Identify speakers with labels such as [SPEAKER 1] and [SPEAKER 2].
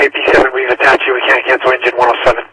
[SPEAKER 1] AP7, we've attached you. We can't cancel engine 107.